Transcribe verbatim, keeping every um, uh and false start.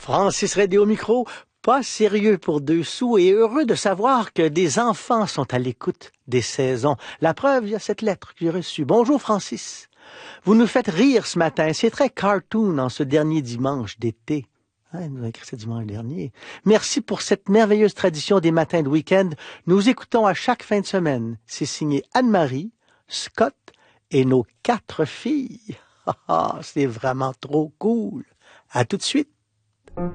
Francis Redé au micro, pas sérieux pour deux sous et heureux de savoir que des enfants sont à l'écoute des saisons. La preuve, il y a cette lettre que j'ai reçue. Bonjour Francis. Vous nous faites rire ce matin. C'est très cartoon en ce dernier dimanche d'été. Ah, il nous a écrit ce dimanche dernier. Merci pour cette merveilleuse tradition des matins de week-end. Nous écoutons à chaque fin de semaine. C'est signé Anne-Marie, Scott et nos quatre filles. Ah, c'est vraiment trop cool. À tout de suite.